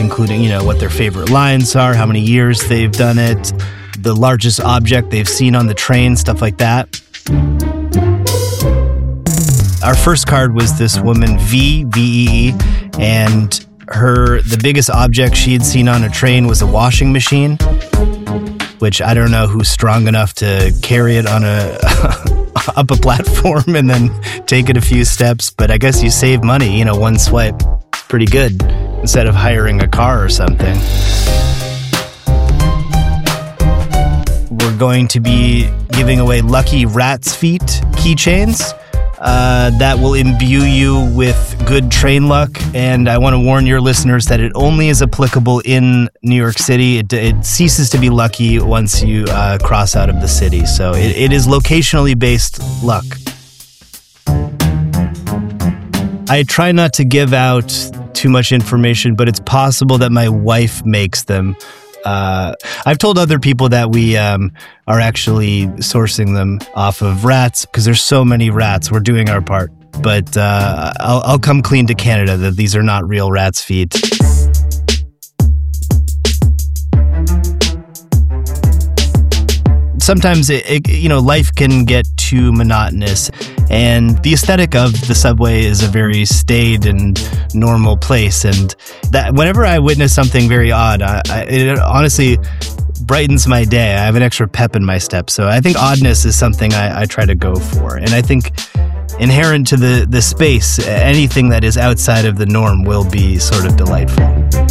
including, what their favorite lines are, how many years they've done it, the largest object they've seen on the train, stuff like that. Our first card was this woman, V-E-E, and the biggest object she had seen on a train was a washing machine, which I don't know who's strong enough to carry it on up a platform and then take it a few steps. But I guess you save money, one swipe. It's pretty good instead of hiring a car or something. We're going to be giving away lucky rat's feet keychains. That will imbue you with good train luck, and I want to warn your listeners that it only is applicable in New York City. It ceases to be lucky once you cross out of the city, so it is locationally based luck. I try not to give out too much information, but it's possible that my wife makes them. I've told other people that we are actually sourcing them off of rats because there's so many rats. We're doing our part. But I'll come clean to Canada that these are not real rat's feet. Sometimes life can get too monotonous, and the aesthetic of the subway is a very staid and normal place. And that whenever I witness something very odd, it honestly brightens my day. I have an extra pep in my step. So I think oddness is something I try to go for. And I think inherent to the space, anything that is outside of the norm will be sort of delightful.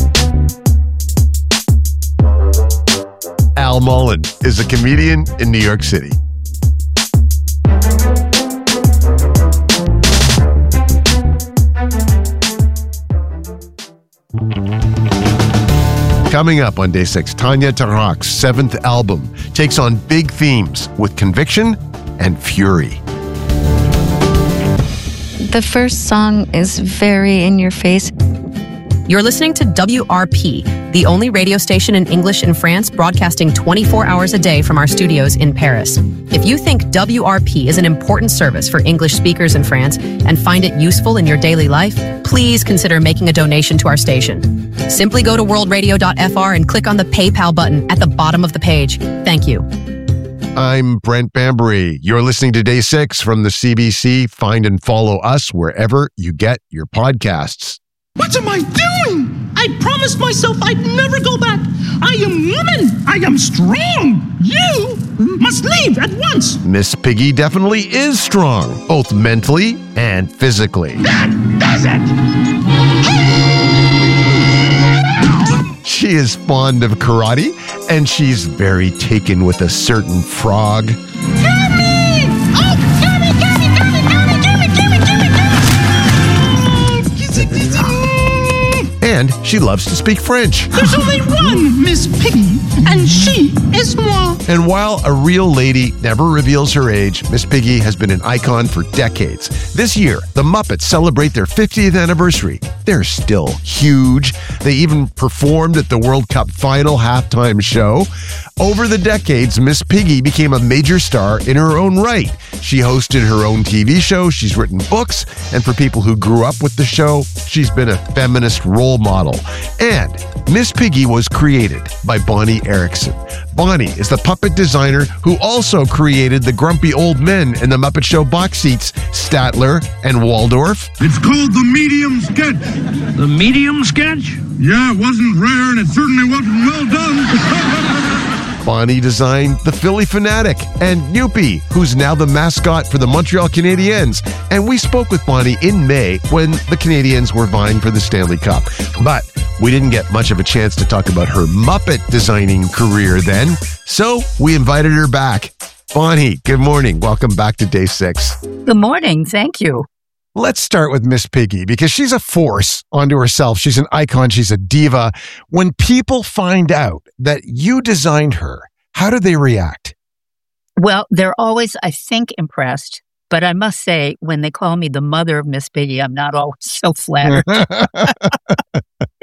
Al Mullen is a comedian in New York City. Coming up on Day 6, Tanya Tarak's 7th album takes on big themes with conviction and fury. The first song is very in your face. You're listening to WRP, the only radio station in English in France, broadcasting 24 hours a day from our studios in Paris. If you think WRP is an important service for English speakers in France and find it useful in your daily life, please consider making a donation to our station. Simply go to worldradio.fr and click on the PayPal button at the bottom of the page. Thank you. I'm Brent Bambury. You're listening to Day 6 from the CBC. Find and follow us wherever you get your podcasts. What am I doing? I promised myself I'd never go back. I am woman. I am strong. You must leave at once. Miss Piggy definitely is strong, both mentally and physically. That does it. She is fond of karate, and she's very taken with a certain frog. Gummy! Oh, gummy, gummy, gummy, gummy, gummy, gummy, gummy, gummy. And she loves to speak French. There's only one Miss Piggy, and she is moi. And while a real lady never reveals her age, Miss Piggy has been an icon for decades. This year, the Muppets celebrate their 50th anniversary. They're still huge. They even performed at the World Cup final halftime show. Over the decades, Miss Piggy became a major star in her own right. She hosted her own TV show, she's written books, and for people who grew up with the show, she's been a feminist role model. And Miss Piggy was created by Bonnie Erickson. Bonnie is the puppet designer who also created the grumpy old men in the Muppet Show box seats, Statler and Waldorf. It's called the medium sketch. The medium sketch? Yeah, it wasn't rare and it certainly wasn't well done. Bonnie designed the Philly Fanatic and Youppi, who's now the mascot for the Montreal Canadiens. And we spoke with Bonnie in May when the Canadiens were vying for the Stanley Cup. But we didn't get much of a chance to talk about her Muppet designing career then, so we invited her back. Bonnie, good morning. Welcome back to Day 6. Good morning. Thank you. Let's start with Miss Piggy because she's a force unto herself. She's an icon. She's a diva. When people find out that you designed her, how do they react? Well, they're always, I think, impressed. But I must say, when they call me the mother of Miss Piggy, I'm not always so flattered.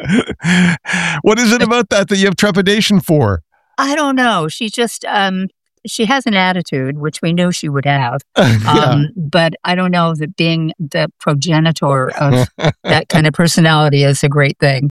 What is it about that you have trepidation for? I don't know. She's just, she has an attitude, which we knew she would have. Yeah. But I don't know that being the progenitor of that kind of personality is a great thing.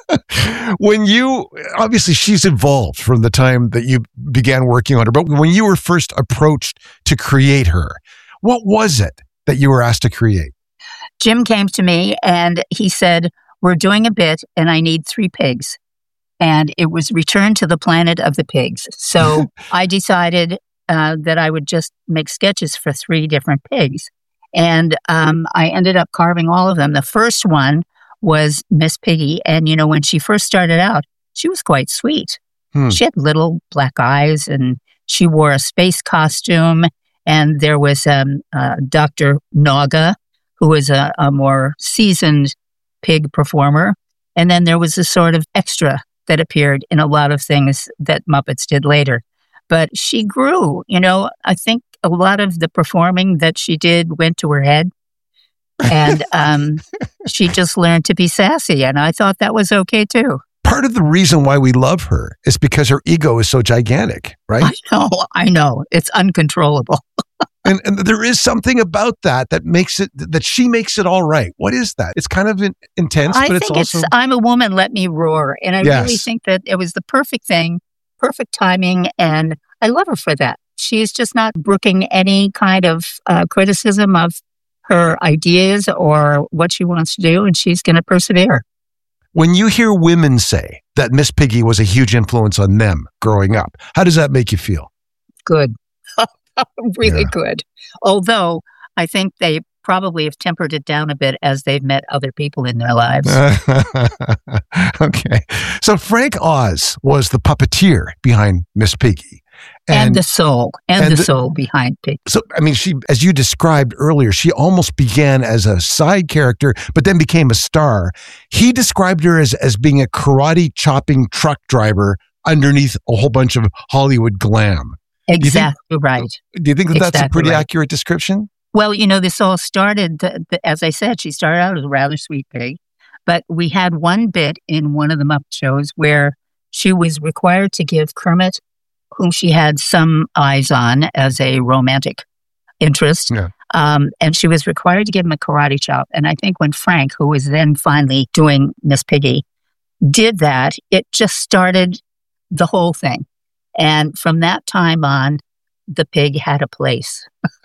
Obviously she's evolved from the time that you began working on her, but when you were first approached to create her, what was it that you were asked to create? Jim came to me and he said, we're doing a bit and I need 3 pigs. And it was Return to the Planet of the Pigs. So I decided that I would just make sketches for 3 different pigs. And I ended up carving all of them. The first one was Miss Piggy. And, when she first started out, she was quite sweet. She had little black eyes and she wore a space costume. And there was Dr. Naga, who was a more seasoned pig performer. And then there was a sort of extra that appeared in a lot of things that Muppets did later. But she grew, I think a lot of the performing that she did went to her head. And she just learned to be sassy. And I thought that was okay too. Part of the reason why we love her is because her ego is so gigantic, right? I know. It's uncontrollable. And there is something about that makes it, that she makes it all right. What is that? It's kind of intense, but it's also... I'm a woman, let me roar. And I really think that it was the perfect thing, perfect timing, and I love her for that. She's just not brooking any kind of criticism of her ideas or what she wants to do, and she's going to persevere. When you hear women say that Miss Piggy was a huge influence on them growing up, how does that make you feel? Good. Really good. Although I think they probably have tempered it down a bit as they've met other people in their lives. Okay. So Frank Oz was the puppeteer behind Miss Piggy. And the soul. And the soul behind Piggy. So, she, as you described earlier, she almost began as a side character, but then became a star. He described her as being a karate chopping truck driver underneath a whole bunch of Hollywood glam. Exactly right. Do you think that's a pretty accurate description? Well, this all started, as I said, she started out as a rather sweet pig, but we had one bit in one of the Muppet shows where she was required to give Kermit, whom she had some eyes on as a romantic interest, and she was required to give him a karate chop. And I think when Frank, who was then finally doing Miss Piggy, did that, it just started the whole thing. And from that time on, the pig had a place.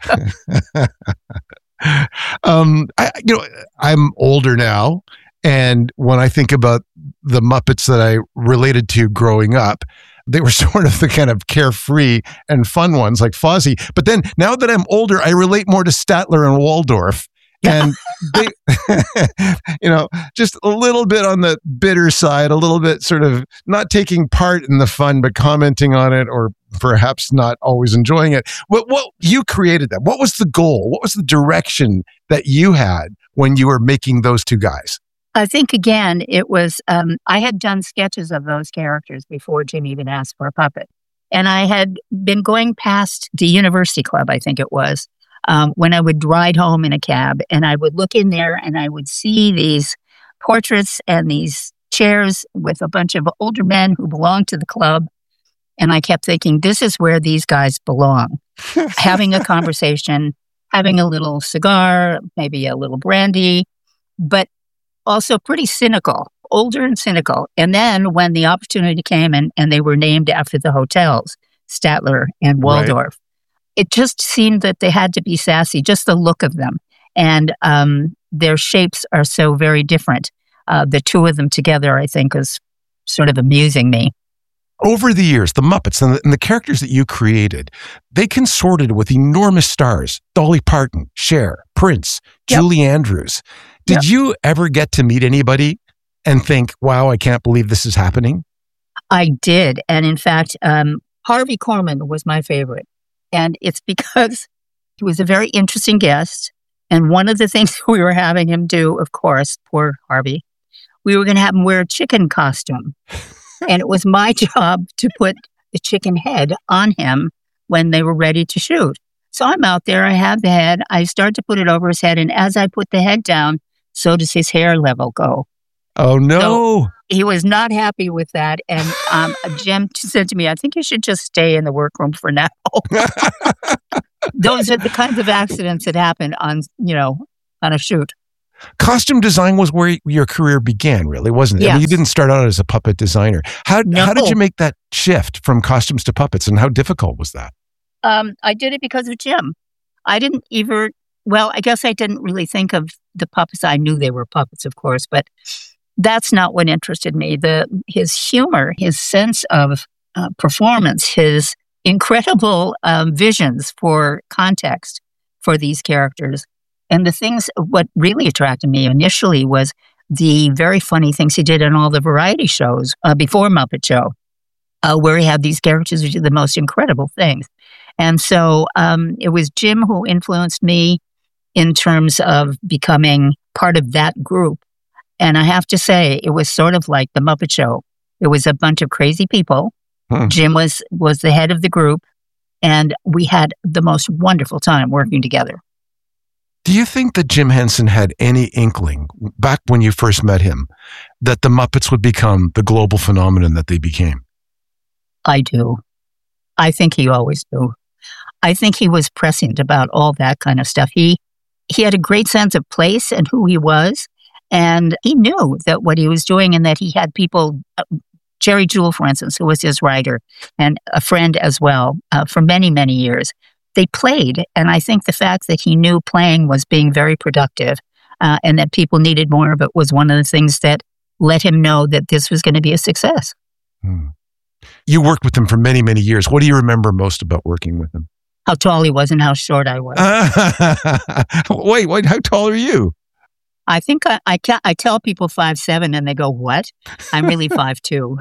I'm older now, and when I think about the Muppets that I related to growing up, they were sort of the kind of carefree and fun ones like Fozzie. But then now that I'm older, I relate more to Statler and Waldorf. And they, just a little bit on the bitter side, a little bit sort of not taking part in the fun, but commenting on it, or perhaps not always enjoying it. What you created that? What was the goal? What was the direction that you had when you were making those 2 guys? I think, again, it was, I had done sketches of those characters before Jim even asked for a puppet. And I had been going past the University Club, I think it was, when I would ride home in a cab, and I would look in there and I would see these portraits and these chairs with a bunch of older men who belonged to the club. And I kept thinking, this is where these guys belong. Having a conversation, having a little cigar, maybe a little brandy, but also pretty cynical, older and cynical. And then when the opportunity came and they were named after the hotels, Statler and Waldorf, it just seemed that they had to be sassy, just the look of them. And their shapes are so very different. The 2 of them together, I think, is sort of amusing me. Over the years, the Muppets and the characters that you created, they consorted with enormous stars. Dolly Parton, Cher, Prince, Julie Andrews. Did you ever get to meet anybody and think, wow, I can't believe this is happening? I did. And in fact, Harvey Korman was my favorite. And it's because he was a very interesting guest. And one of the things we were having him do, of course, poor Harvey, we were going to have him wear a chicken costume. And it was my job to put the chicken head on him when they were ready to shoot. So I'm out there, I have the head, I start to put it over his head. And as I put the head down, so does his hair level go. Oh, no. So he was not happy with that. And Jim said to me, I think you should just stay in the workroom for now. Those are the kinds of accidents that happen on a shoot. Costume design was where your career began, really, wasn't it? Yes. I mean, you didn't start out as a puppet designer. How did you make that shift from costumes to puppets, and how difficult was that? I did it because of Jim. I guess I didn't really think of the puppets. I knew they were puppets, of course, but that's not what interested me. His humor, his sense of performance, his incredible visions for context for these characters. And what really attracted me initially was the very funny things he did in all the variety shows before Muppet Show, where he had these characters who did the most incredible things. And so it was Jim who influenced me in terms of becoming part of that group. And I have to say, it was sort of like the Muppet Show. It was a bunch of crazy people. Jim was the head of the group, and we had the most wonderful time working together. Do you think that Jim Henson had any inkling, back when you first met him, that the Muppets would become the global phenomenon that they became? I do. I think he always knew. I think he was prescient about all that kind of stuff. He had a great sense of place and who he was, and he knew that what he was doing, and that he had people, Jerry Jewell, for instance, who was his writer, and a friend as well, for many, many years. They played, and I think the fact that he knew playing was being very productive and that people needed more of it was one of the things that let him know that this was going to be a success. You worked with him for many, many years. What do you remember most about working with him? How tall he was and how short I was. Wait, how tall are you? I think I tell people 5'7", and they go, "What?" I'm really 5'2".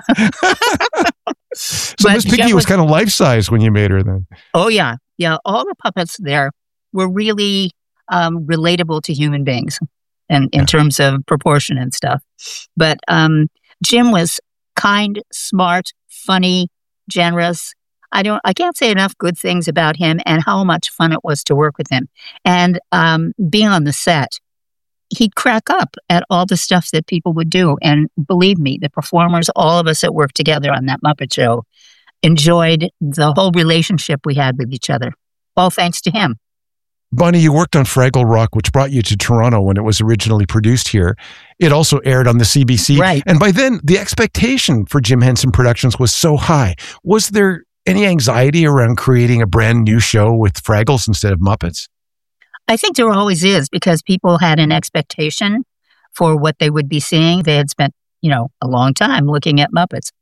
So Miss Piggy was kind of life-size when you made her then. Oh, yeah. Yeah, all the puppets there were really relatable to human beings and in terms of proportion and stuff. But Jim was kind, smart, funny, generous. I can't say enough good things about him and how much fun it was to work with him. And being on the set, he'd crack up at all the stuff that people would do. And believe me, the performers, all of us that worked together on that Muppet Show, enjoyed the whole relationship we had with each other, all thanks to him. Bonnie, you worked on Fraggle Rock, which brought you to Toronto when it was originally produced here. It also aired on the CBC. Right. And by then, the expectation for Jim Henson Productions was so high. Was there any anxiety around creating a brand new show with Fraggles instead of Muppets? I think there always is, because people had an expectation for what they would be seeing. They had spent, a long time looking at Muppets.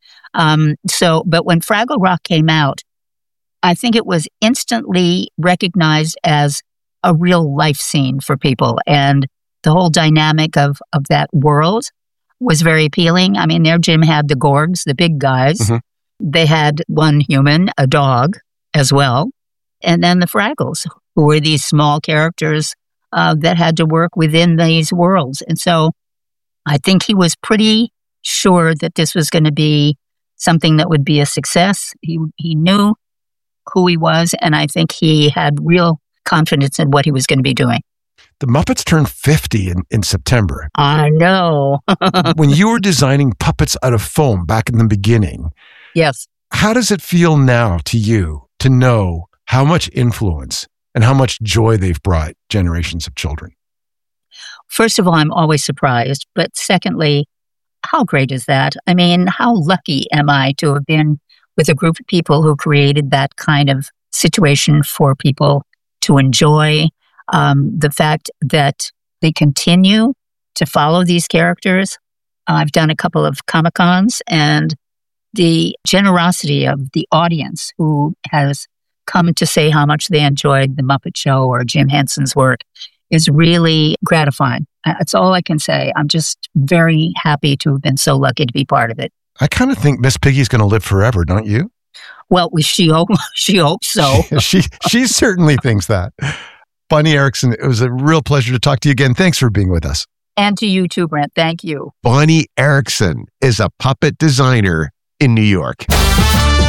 But when Fraggle Rock came out, I think it was instantly recognized as a real life scene for people. And the whole dynamic of that world was very appealing. I mean, there Jim had the Gorgs, the big guys. Mm-hmm. They had one human, a dog as well. And then the Fraggles, who were these small characters that had to work within these worlds. And so I think he was pretty sure that this was going to be something that would be a success. He knew who he was, and I think he had real confidence in what he was going to be doing. The Muppets turned 50 in September. I know. When you were designing puppets out of foam back in the beginning, yes. How does it feel now to you to know how much influence and how much joy they've brought generations of children? First of all, I'm always surprised. But secondly, how great is that? I mean, how lucky am I to have been with a group of people who created that kind of situation for people to enjoy. The fact that they continue to follow these characters. I've done a couple of Comic-Cons, and the generosity of the audience who has come to say how much they enjoyed the Muppet Show or Jim Henson's work is really gratifying. That's all I can say. I'm just very happy to have been so lucky to be part of it. I kind of think Miss Piggy's going to live forever, don't you? Well, she hopes so. she certainly thinks that. Bonnie Erickson, it was a real pleasure to talk to you again. Thanks for being with us. And to you too, Brent. Thank you. Bonnie Erickson is a puppet designer in New York.